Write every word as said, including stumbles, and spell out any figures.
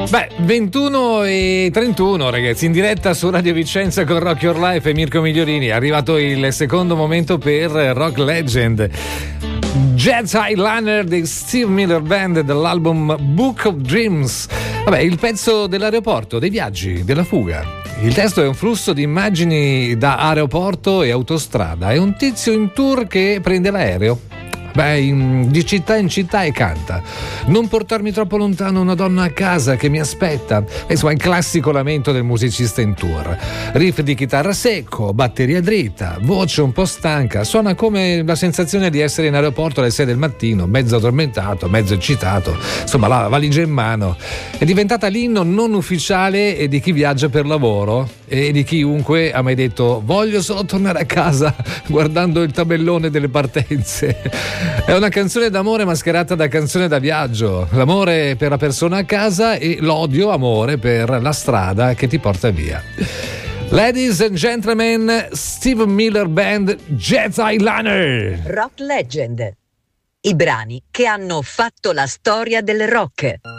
Beh, ventuno e trentuno ragazzi, in diretta su Radio Vicenza con Rock Your Life e Mirko Migliorini. È arrivato il secondo momento per Rock Legend, Jazz Highliner di Steve Miller Band dell'album Book of Dreams. Vabbè, il pezzo dell'aeroporto, dei viaggi, della fuga. Il testo è un flusso di immagini da aeroporto e autostrada. È un tizio in tour che prende l'aereo, beh, in, di città in città e canta: non portarmi troppo lontano, una donna a casa che mi aspetta. Insomma, il classico lamento del musicista in tour. Riff di chitarra secco, batteria dritta, voce un po' stanca. Suona come la sensazione di essere in aeroporto alle sei del mattino, mezzo addormentato, mezzo eccitato, insomma la valigia in mano. È diventata l'inno non ufficiale di chi viaggia per lavoro e di chiunque ha mai detto voglio solo tornare a casa guardando il tabellone delle partenze. È una canzone d'amore mascherata da canzone da viaggio. L'amore per la persona a casa e l'odio amore per la strada che ti porta via. Ladies and gentlemen, Steve Miller Band, Jazz Highliner. Rock Legend. I brani che hanno fatto la storia del rock.